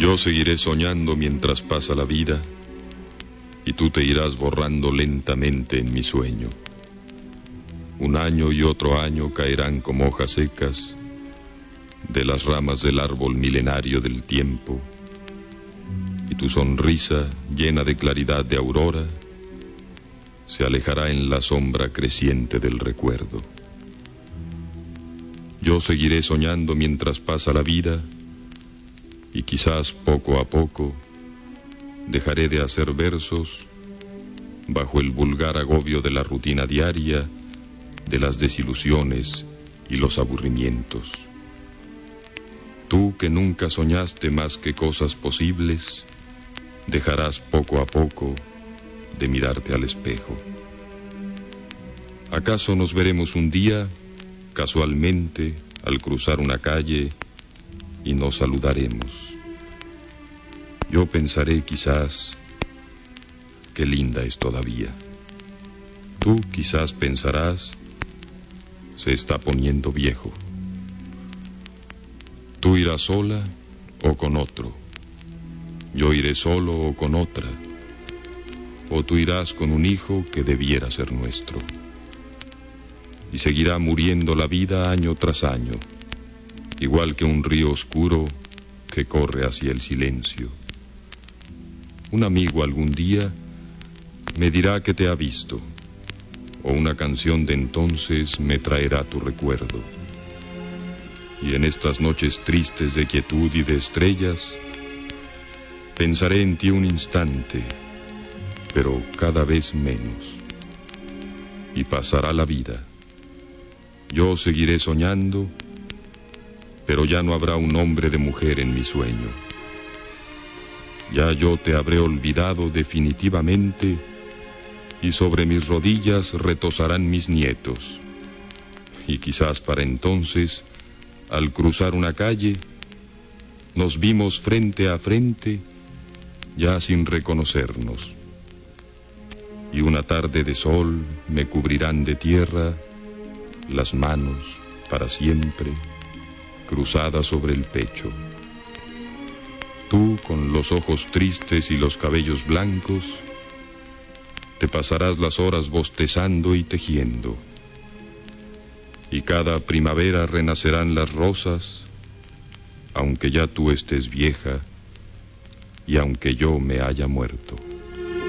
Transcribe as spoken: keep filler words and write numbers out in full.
Yo seguiré soñando mientras pasa la vida, y tú te irás borrando lentamente en mi sueño. Un año y otro año caerán como hojas secas de las ramas del árbol milenario del tiempo, y tu sonrisa, llena de claridad de aurora, se alejará en la sombra creciente del recuerdo. Yo seguiré soñando mientras pasa la vida, y quizás poco a poco dejaré de hacer versos bajo el vulgar agobio de la rutina diaria, de las desilusiones y los aburrimientos. Tú que nunca soñaste más que cosas posibles, dejarás poco a poco de mirarte al espejo. ¿Acaso nos veremos un día, casualmente, al cruzar una calle, y nos saludaremos? Yo pensaré quizás, qué linda es todavía. Tú quizás pensarás, se está poniendo viejo. Tú irás sola o con otro. Yo iré solo o con otra. O tú irás con un hijo que debiera ser nuestro. Y seguirá muriendo la vida año tras año, igual que un río oscuro que corre hacia el silencio. Un amigo algún día me dirá que te ha visto, o una canción de entonces me traerá tu recuerdo. Y en estas noches tristes de quietud y de estrellas, pensaré en ti un instante, pero cada vez menos. Y pasará la vida. Yo seguiré soñando, pero ya no habrá un hombre de mujer en mi sueño. Ya yo te habré olvidado definitivamente, y sobre mis rodillas retosarán mis nietos. Y quizás para entonces, al cruzar una calle, nos vimos frente a frente, ya sin reconocernos. Y una tarde de sol me cubrirán de tierra las manos para siempre, cruzadas sobre el pecho. Tú, con los ojos tristes y los cabellos blancos, te pasarás las horas bostezando y tejiendo. Y cada primavera renacerán las rosas, aunque ya tú estés vieja y aunque yo me haya muerto.